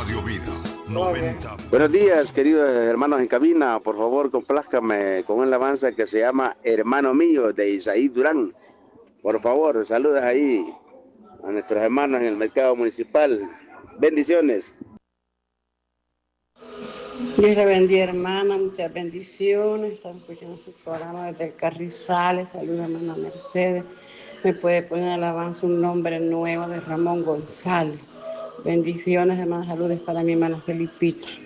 Radio Vida 90. Buenos días, queridos hermanos en cabina. Por favor, complázcame con una alabanza que se llama Hermano Mío, de Isaí Durán. Por favor, saludas ahí a nuestros hermanos en el mercado municipal. Bendiciones. Dios le bendiga, hermana, muchas bendiciones. Estamos escuchando su programa desde el Carrizales. Saludos, hermana Mercedes. Me puede poner alabanza un nombre nuevo de Ramón González. Bendiciones, hermana. Saludos para mi hermana Felipita.